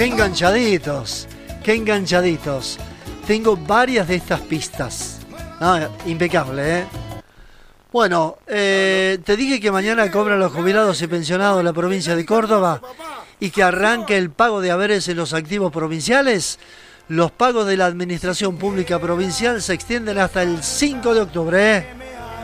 Qué enganchaditos, qué enganchaditos. Tengo varias de estas pistas. Impecable, ¿eh? Bueno, te dije que mañana cobran los jubilados y pensionados de la provincia de Córdoba y que arranque el pago de haberes en los activos provinciales. Los pagos de la Administración Pública Provincial se extienden hasta el 5 de octubre, ¿eh?